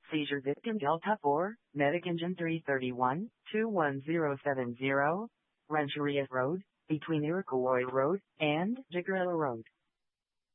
Seizure victim Delta 4, Medic Engine 331, 21070, Rancheria Road, between Iroquois Road and Jigarilla Road.